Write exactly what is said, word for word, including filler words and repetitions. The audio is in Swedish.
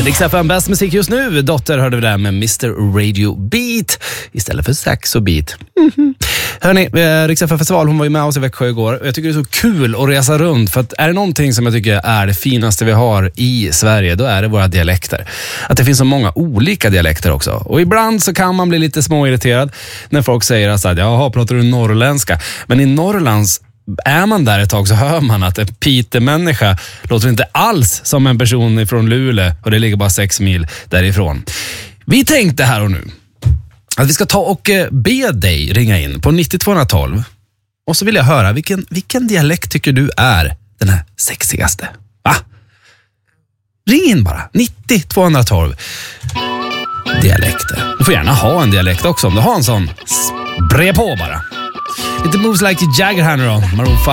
Rix F M bäst musik just nu. Dotter hörde vi där med mister Radio Beat istället för Saxo Beat. Mm-hmm. Hörrni, Rix F M-festival, hon var ju med oss i Växjö igår. Jag tycker det är så kul att resa runt. För att är det någonting som jag tycker är det finaste vi har i Sverige, då är det våra dialekter. Att det finns så många olika dialekter också. Och ibland så kan man bli lite småirriterad när folk säger att jaha, pratar du norrländska? Men i Norrlands är man där ett tag så hör man att en Piteå-människa låter inte alls som en person från Luleå, och det ligger bara sex mil därifrån. Vi tänkte här och nu att vi ska ta och be dig ringa in på nittio tvåhundratolv, och så vill jag höra vilken, vilken dialekt tycker du är den här sexigaste? Va? Ring in bara, nittio tvåhundratolv. Dialekter. Du får gärna ha en dialekt också om du har en sån. Bre på bara. Lite Moves Like the Jagger här nu då, Maroon